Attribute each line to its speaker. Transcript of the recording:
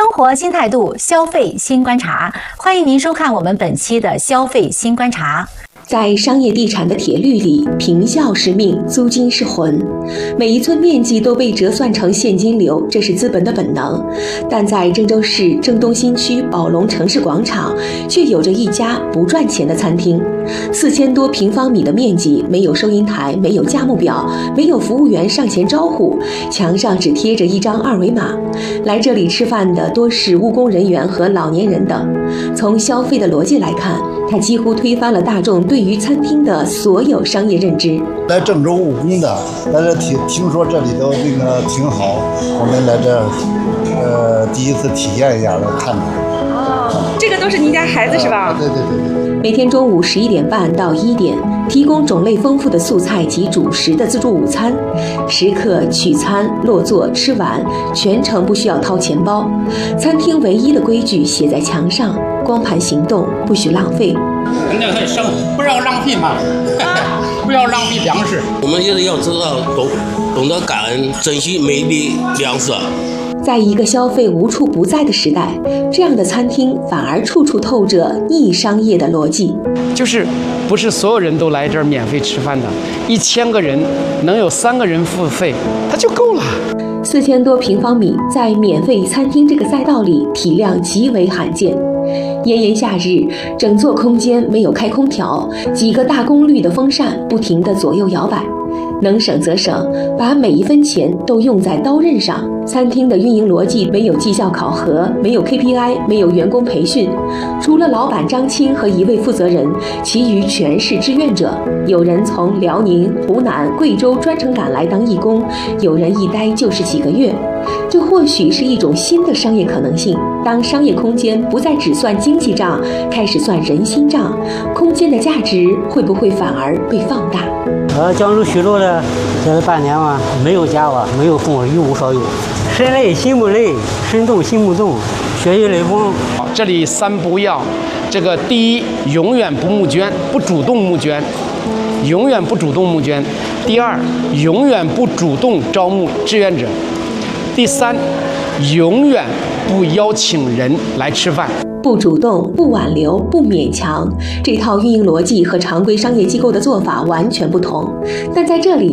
Speaker 1: 活新态度，消费新观察。欢迎您收看我们本期的消费新观察。在商业地产的铁律里，坪效是命，租金是魂。每一寸面积都被折算成现金流，这是资本的本能。但在郑州市郑东新区宝龙城市广场，却有着一家不赚钱的餐厅。4000多平方米的面积，没有收银台，没有价目表，没有服务员上前招呼，墙上只贴着一张2维码。来这里吃饭的多是务工人员和老年人等。从消费的逻辑来看，它几乎推翻了大众对于餐厅的所有商业认知。
Speaker 2: 来郑州务工的，来这听说这里头那个挺好，我们来这第一次体验一下，来看看。
Speaker 3: 哦，这个都是您家孩子是吧？
Speaker 2: 对。
Speaker 1: 每天中午11点半到1点，提供种类丰富的素菜及主食的自助午餐，食客取餐落座吃完，全程不需要掏钱包。餐厅唯一的规矩写在墙上：光盘行动，不许浪费。
Speaker 4: 人家不要浪费嘛，不要浪费粮食。
Speaker 5: 我们就是要知道懂得感恩，珍惜每一粒粮食。
Speaker 1: 在一个消费无处不在的时代，这样的餐厅反而处处透着逆商业的逻辑。
Speaker 6: 就是不是所有人都来这儿免费吃饭的，1000个人能有3个人付费，它就够了。
Speaker 1: 4000多平方米，在免费餐厅这个赛道里，体量极为罕见。炎炎夏日，整座空间没有开空调，几个大功率的风扇不停地左右摇摆。能省则省，把每一分钱都用在刀刃上。餐厅的运营逻辑没有绩效考核，没有 KPI， 没有员工培训，除了老板张青和一位负责人，其余全是志愿者。有人从辽宁、湖南、贵州专程赶来当义工，有人一待就是几个月。这或许是一种新的商业可能性。当商业空间不再只算经济账，开始算人心账，空间的价值会不会反而被放大？
Speaker 7: 江苏徐州的这半年嘛，没有家吧，没有父母，一无所有，身累心不累，身动心不动，血雨雷锋。
Speaker 6: 这里3不要，这个第一，永远不募捐，不主动募捐，永远不主动募捐；第二，永远不主动招募志愿者；第3，永远不邀请人来吃饭。
Speaker 1: 不主动、不挽留、不勉强，这套运营逻辑和常规商业机构的做法完全不同。但在这里，